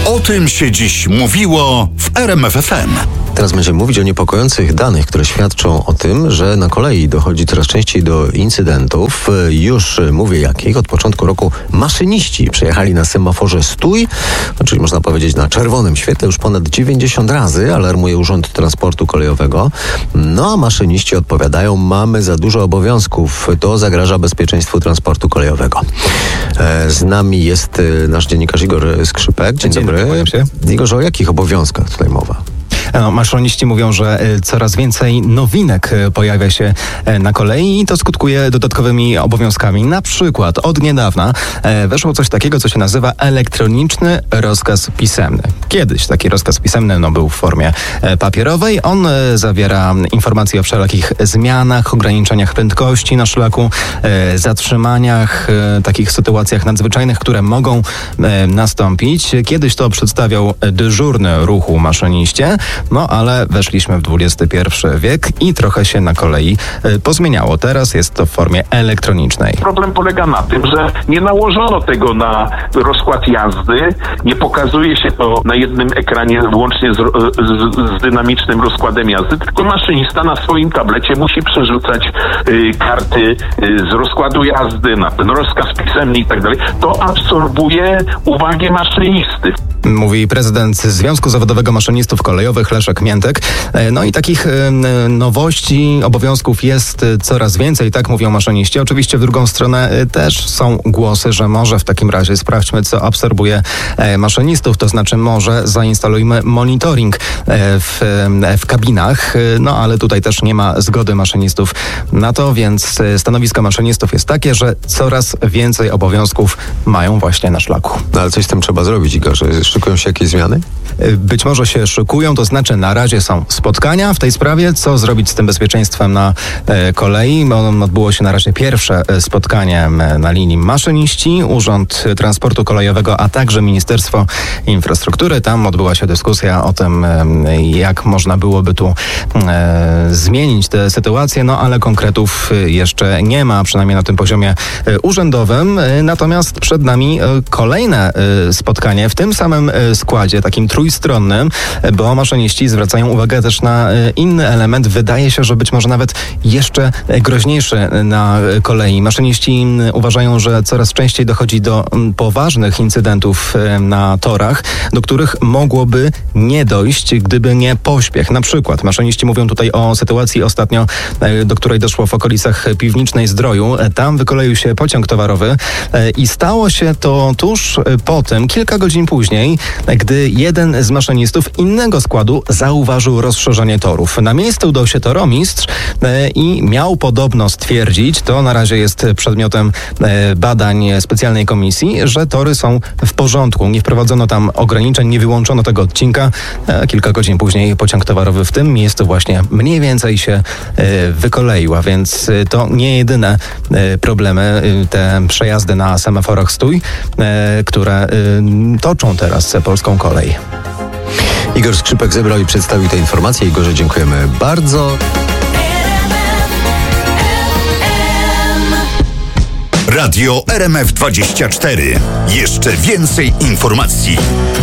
O tym się dziś mówiło w RMF FM. Teraz będziemy mówić o niepokojących danych, które świadczą o tym, że na kolei dochodzi coraz częściej do incydentów. Już mówię jakich. Od początku roku maszyniści przejechali na semaforze stój, czyli można powiedzieć na czerwonym świetle już ponad 90 razy, alarmuje Urząd Transportu Kolejowego. No a maszyniści odpowiadają: mamy za dużo obowiązków, to zagraża bezpieczeństwu transportu kolejowego. Z nami jest nasz dziennikarz Igor Skrzypek. Dzień dobry. Igorze, o jakich obowiązkach tutaj mowa? Maszyniści mówią, że coraz więcej nowinek pojawia się na kolei i to skutkuje dodatkowymi obowiązkami. Na przykład od niedawna weszło coś takiego, co się nazywa elektroniczny rozkaz pisemny. Kiedyś taki rozkaz pisemny był w formie papierowej. On zawiera informacje o wszelakich zmianach, ograniczeniach prędkości na szlaku, zatrzymaniach, takich sytuacjach nadzwyczajnych, które mogą nastąpić. Kiedyś to przedstawiał dyżurny ruchu maszyniście. No ale weszliśmy w XXI wiek i trochę się na kolei pozmieniało. Teraz jest to w formie elektronicznej. Problem polega na tym, że nie nałożono tego na rozkład jazdy, nie pokazuje się to na jednym ekranie łącznie z dynamicznym rozkładem jazdy, tylko maszynista na swoim tablecie musi przerzucać karty z rozkładu jazdy na ten rozkaz pisemny i tak dalej. To absorbuje uwagę maszynisty. Mówi prezydent Związku Zawodowego Maszynistów Kolejowych Leszek Miętek. No i takich nowości, obowiązków jest coraz więcej, tak mówią maszyniści. Oczywiście w drugą stronę też są głosy, że może w takim razie sprawdźmy, co maszynistów, to znaczy może zainstalujmy monitoring w kabinach, no ale tutaj też nie ma zgody maszynistów na to, więc stanowisko maszynistów jest takie, że coraz więcej obowiązków mają właśnie na szlaku. No ale coś z tym trzeba zrobić, Igorze. Szykują się jakieś zmiany? Być może się szykują, to znaczy na razie są spotkania w tej sprawie, co zrobić z tym bezpieczeństwem na kolei. Odbyło się na razie pierwsze spotkanie na linii maszyniści, Urząd Transportu Kolejowego, a także Ministerstwo Infrastruktury. Tam odbyła się dyskusja o tym, jak można byłoby tu zmienić tę sytuację, no ale konkretów jeszcze nie ma, przynajmniej na tym poziomie urzędowym. Natomiast przed nami kolejne spotkanie w tym samym składzie, takim trójstronnym, bo maszyniści zwracają uwagę też na inny element, wydaje się, że być może nawet jeszcze groźniejszy na kolei. Maszyniści uważają, że coraz częściej dochodzi do poważnych incydentów na torach, do których mogłoby nie dojść, gdyby nie pośpiech. Na przykład maszyniści mówią tutaj o sytuacji ostatnio, do której doszło w okolicach Piwnicznej Zdroju. Tam wykoleił się pociąg towarowy i stało się to tuż po tym, kilka godzin później, gdy jeden z maszynistów innego składu zauważył rozszerzenie torów. Na miejsce udał się toromistrz i miał podobno stwierdzić, to na razie jest przedmiotem badań specjalnej komisji, że tory są w porządku. Nie wprowadzono tam ograniczeń, nie wyłączono tego odcinka. Kilka godzin później pociąg towarowy w tym miejscu właśnie mniej więcej się wykoleił, a więc to nie jedyne problemy, te przejazdy na semaforach stój, które toczą teraz polską kolej. Igor Skrzypek zebrał i przedstawił te informacje. Igorze, dziękujemy bardzo. Radio RMF 24. Jeszcze więcej informacji.